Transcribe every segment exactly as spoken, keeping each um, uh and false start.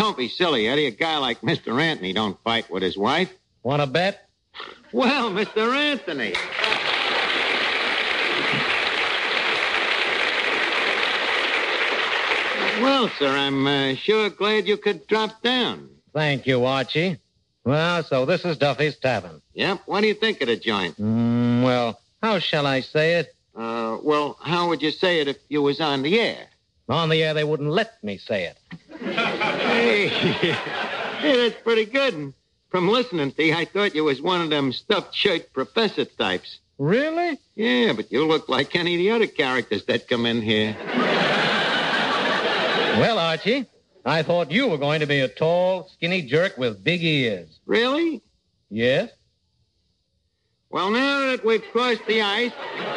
don't be silly, Eddie. A guy like Mister Anthony don't fight with his wife. Want to bet? Well, Mister Anthony. Well, sir, I'm uh, sure glad you could drop down. Thank you, Archie. Well, so this is Duffy's Tavern. Yep. What do you think of the joint? Mm, well, how shall I say it? Uh, well, how would you say it if you was on the air? On the air, they wouldn't let me say it. Hey, hey, that's pretty good. And from listening to you, I thought you was one of them stuffed shirt professor types. Really? Yeah, but you look like any of the other characters that come in here. Well, Archie, I thought you were going to be a tall, skinny jerk with big ears. Really? Yes? Well, now that we've crossed the ice,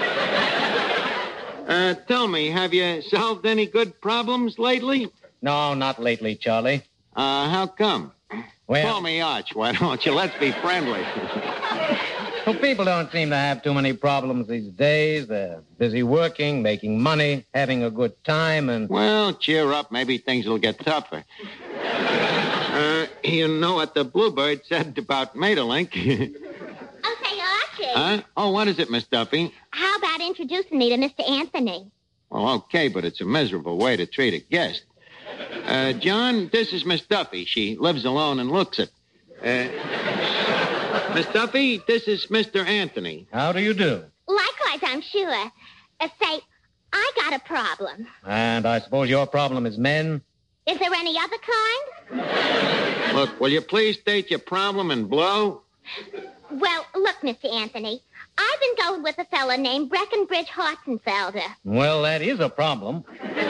uh, tell me, have you solved any good problems lately? No, not lately, Charlie. Uh, how come? Well, Call me Arch, why don't you? Let's be friendly. well, people don't seem to have too many problems these days. They're busy working, making money, having a good time, and... Well, cheer up. Maybe things will get tougher. uh, you know what the Bluebird said about Maeterlinck? Oh, say, Archie. Huh? Oh, what is it, Miss Duffy? How about introducing me to Mister Anthony? Well, okay, but it's a miserable way to treat a guest. Uh, John, this is Miss Duffy. She lives alone and looks it. Uh, Miss Duffy, this is Mister Anthony. How do you do? Likewise, I'm sure. Uh, say, I got a problem. And I suppose your problem is men? Is there any other kind? Look, will you please state your problem and blow? Well, look, Mister Anthony, I've been going with a fella named Breckenbridge Hartzenfelder. Well, that is a problem.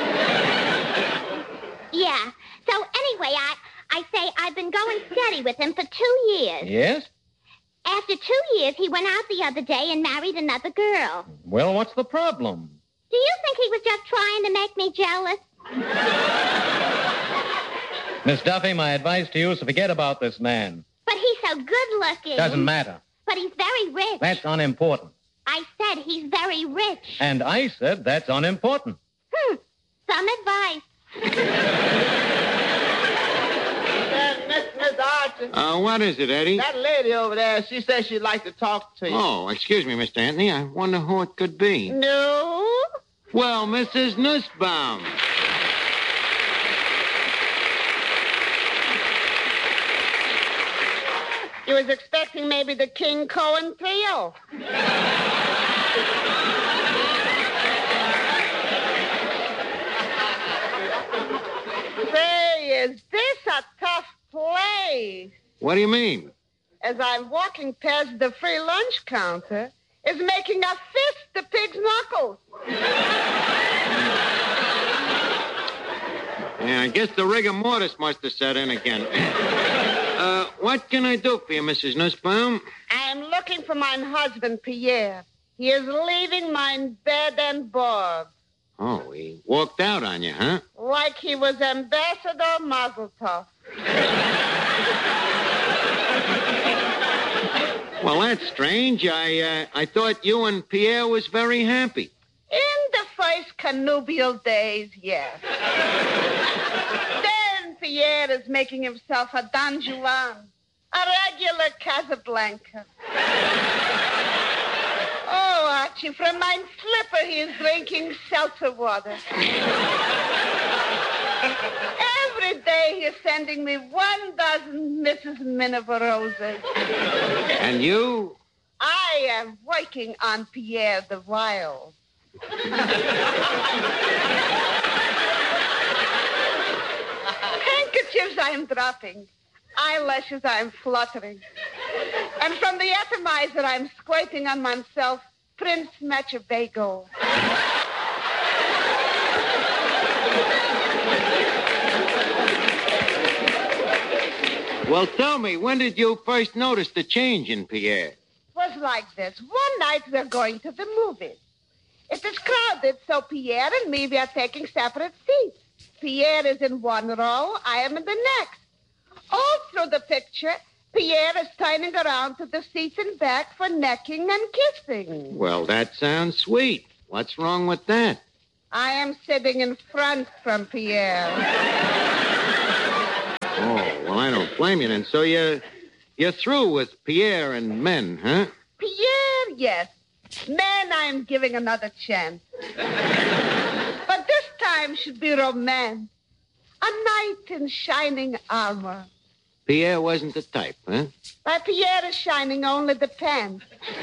Yeah. So anyway, I, I say I've been going steady with him for two years. Yes? After two years, he went out the other day and married another girl. Well, what's the problem? Do you think he was just trying to make me jealous? Miss Duffy, my advice to you is to forget about this man. But he's so good-looking. Doesn't matter. But he's very rich. That's unimportant. I said he's very rich. And I said that's unimportant. Hmm. Some advice. Miss, Miss Archie. Uh, what is it, Eddie? That lady over there, she says she'd like to talk to you. Oh, excuse me, Mister Anthony. I wonder who it could be. No? Well, Missus Nussbaum. You was expecting maybe the King Cohen trio. Say, is this a tough place? What do you mean? As I'm walking past the free lunch counter, is making a fist to pig's knuckles. Yeah, I guess the rigor mortis must have set in again. uh, what can I do for you, Missus Nussbaum? I'm looking for my husband, Pierre. He is leaving my bed and board. Oh, he walked out on you, huh? Like he was Ambassador Mazel Tov. Well, that's strange. I uh, I thought you and Pierre was very happy. In the first connubial days, yes. Then Pierre is making himself a Don Juan, a regular Casablanca. Oh, Archie, from my slipper he is drinking seltzer water. Every day he is sending me one dozen Missus Miniver roses. And you? I am working on Pierre the Wild. Handkerchiefs I am dropping. Eyelashes I am fluttering. And from the atomizer I am squirting on myself Prince Machiavelli. Well, tell me, when did you first notice the change in Pierre? It was like this. One night we're going to the movies. It is crowded, so Pierre and me, we are taking separate seats. Pierre is in one row, I am in the next. All through the picture, Pierre is turning around to the seats in back for necking and kissing. Well, that sounds sweet. What's wrong with that? I am sitting in front from Pierre. I don't blame you then. So you, you're through with Pierre and men, huh? Pierre, yes. Men, I'm giving another chance. But this time should be romance. A knight in shining armor. Pierre wasn't the type, huh? By Pierre is shining only the pants.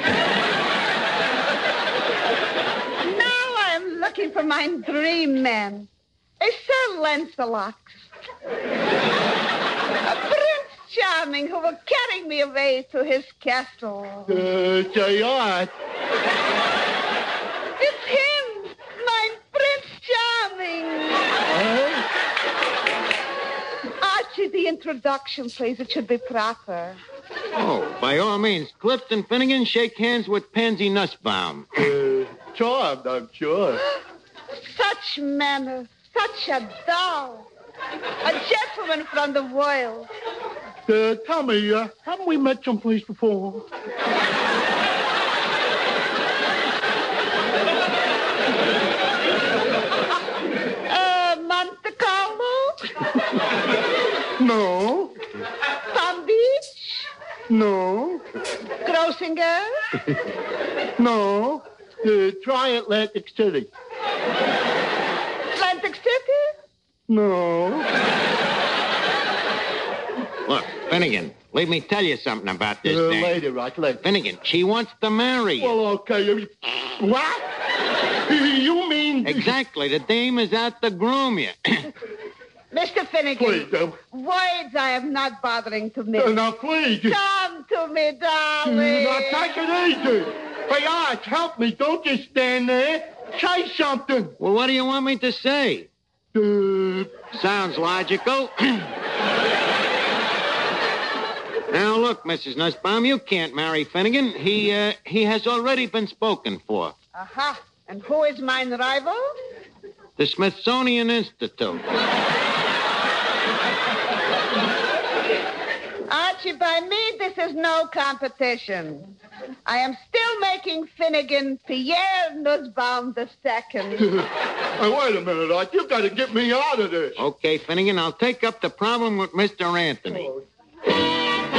Now I'm looking for my dream man. A Sir Lancelot. A Prince Charming who will carry me away to his castle. Uh, say what? It's him, my Prince Charming. Huh? Archie, the introduction, please. It should be proper. Oh, by all means. Clifton Finnegan, shake hands with Pansy Nussbaum. Uh, charmed, I'm sure. Such manners, such a doll. A gentleman from the world. Uh, tell me, uh, haven't we met someplace before? Uh, Monte Carlo? No. Palm Beach? No. Grossinger? No. Uh, try Atlantic City. Atlantic City? No. Look, Finnegan, let me tell you something about this Uh, thing. later, I later. Finnegan, she wants to marry you. Well, okay. What? You mean... Exactly. The dame is out to groom you. Mister Finnegan. Please, uh, Words I am not bothering to miss. uh, now, please. Come to me, darling. Now, take it easy. Hey, Arch, help me. Don't just stand there. Say something. Well, what do you want me to say? Uh, Sounds logical. Now, look, Missus Nussbaum, you can't marry Finnegan. He, uh, he has already been spoken for. Aha. And who is mine rival? The Smithsonian Institute. Archie, by me, this is no competition. I am still making Finnegan Pierre Nussbaum the second. hey, wait a minute, Arch. You got to get me out of this. Okay, Finnegan, I'll take up the problem with Mister Anthony. Oh.